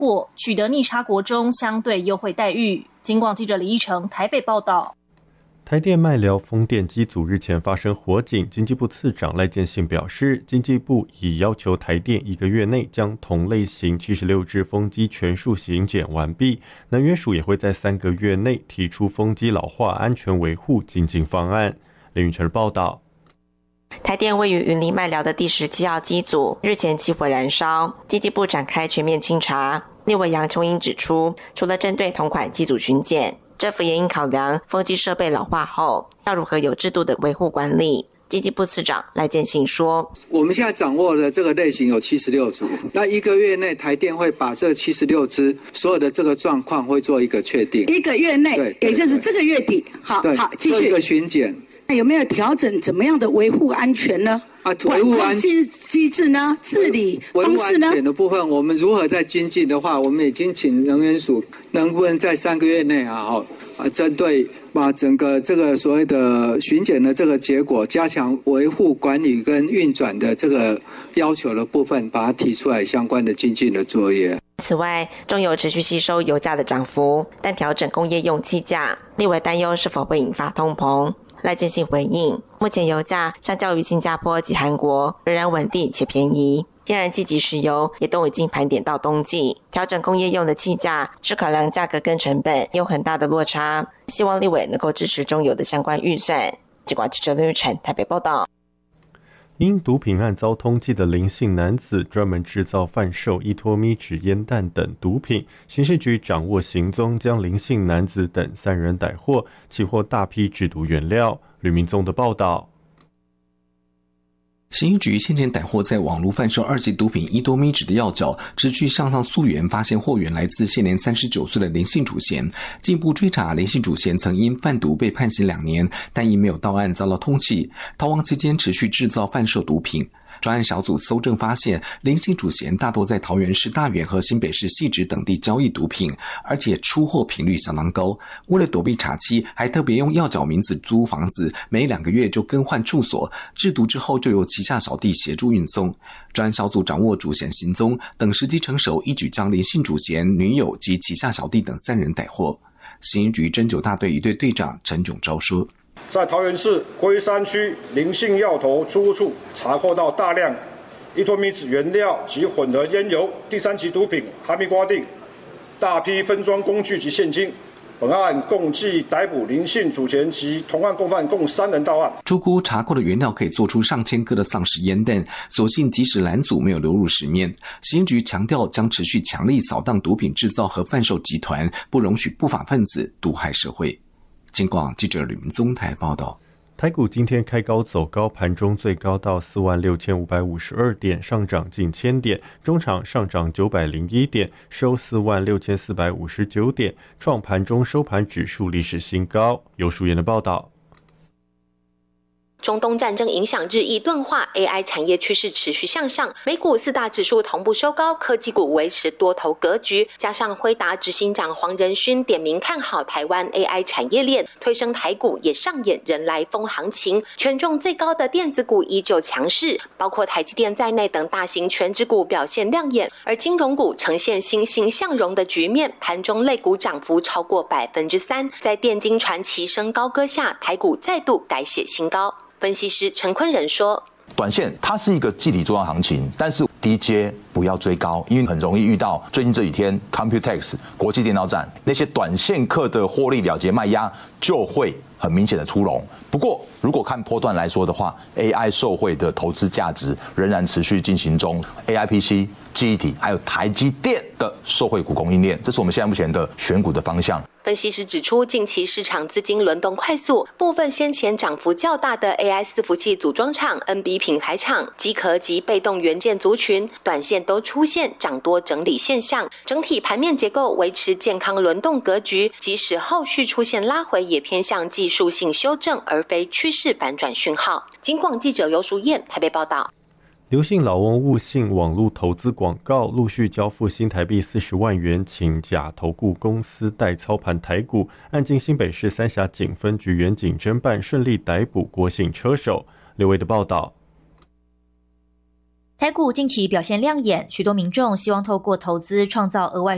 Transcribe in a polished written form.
获，取得逆差国中相对优惠待遇。警广记者李依成台北报道。 台电麦寮风电机组日前发生火警，经济部次长赖建信表示，经济部已要求台电1个月内将同类型76只风机全数刑检完毕，能源署也会在3个月内提出风机老化安全维护精进方案。林宇成报道。 台电位于云林麦寮的第17号机组日前起火燃烧，经济部展开全面清查。立委杨琼英指出，除了针对同款机组巡检，政府也应考量风机设备老化后要如何有制度的维护管理。经济部次长赖建信说， 我们现在掌握的这个类型有76组，那1个月内台电会把这76只所有的这个状况会做一个确定 ，1个月内，对，也就是这个月底。好，继续做一个巡检。 那有没有调整怎么样的维护安全呢？ 维护安全机制呢？治理方式呢？维护安全的部分，我们如何在精进的话，我们已经请能源署能不能在3个月内针对把整个这个所谓的巡检的这个结果，加强维护管理跟运转的这个要求的部分，把它提出来相关的精进的作业。 此外，中油持续吸收油价的涨幅，但调整工业用气价，立委担忧是否会引发通膨。赖建信回应，目前油价相较于新加坡及韩国仍然稳定且便宜，天然气及石油也都已经盘点到冬季，调整工业用的气价是考量价格跟成本有很大的落差，希望立委能够支持中油的相关预算。记者林玉宸台北报道。 因毒品案遭通缉的林姓男子专门制造贩售依托咪纸烟弹等毒品，刑事局掌握行踪，将林姓男子等3人逮获，起获大批制毒原料。吕明宗的报道。 刑局先前逮获在网络贩售2级毒品依多咪酯的药角，持续向上溯源，发现货源来自现年39岁的林姓主嫌。进一步追查，林姓主嫌曾因贩毒被判刑2年，但因没有到案遭到通缉。逃亡期间持续制造贩售毒品。专案小组搜证发现，林姓主嫌大多在桃园市大园和新北市汐止等地交易毒品，而且出货频率相当高。为了躲避查缉，还特别用药角名字租房子，每2个月就更换住所。制毒之后，就由旗下小弟协助运送。专案小组掌握主嫌行踪，等时机成熟，一举将林姓主嫌、女友及旗下小弟等3人逮获。刑警局侦9大队一队队长陈炯昭说， 在桃园市龟山区林姓药头出入处查获到大量依托咪酯原料及混合烟油、第3级毒品哈密瓜锭、大批分装工具及现金。本案共计逮捕林姓主嫌及同案共犯共3人到案。 朱菇查扣的原料可以做出上千颗的丧尸烟弹，所幸即使拦阻没有流入市面。刑局强调将持续强力扫荡毒品制造和贩售集团，不容许不法分子毒害社会。警广记者吕明宗台报道。 台股今天开高走高，盘中最高到46552点，上涨近1000点，中场上涨901点，收46459点，创盘中收盘指数历史新高。由淑妍的报道。 中东战争影响日益钝化 ，AI 产业趋势持续向上，美股4大指数同步收高，科技股维持多头格局，加上辉达执行长黄仁勋点名看好台湾 AI 产业链，推升台股也上演人来疯行情，权重最高的电子股依旧强势，包括台积电在内等大型权值股表现亮眼，而金融股呈现欣欣向荣的局面，盘中类股涨幅超过3%，在电金传齐升高歌下，台股再度改写新高。分析师陈坤仁说， 短线它是一个季底作案行情，但是低阶不要追高，因为很容易遇到最近这几天 Computex 国际电脑展那些短线客的获利了结卖压就会很明显的出笼。不过如果看波段来说的话， AI 受惠的投资价值仍然持续进行中， AIPC 记忆体还有台积电的受惠股供应链，这是我们现在目前的选股的方向。 分析师指出，近期市场资金轮动快速，部分先前涨幅较大的 AI 伺服器组装厂、NB 品牌厂、机壳及被动元件族群，短线都出现涨多整理现象，整体盘面结构维持健康轮动格局，即使后续出现拉回，也偏向技术性修正，而非趋势反转讯号。警广记者游淑燕台北报道。 刘姓老翁误信网络投资广告，陆续交付新台币40万元，请假投顾公司代操盘台股。案经新北市三峡警分局员警侦办，顺利逮捕郭姓车手。刘维的报道。 台股近期表现亮眼，许多民众希望透过投资创造额外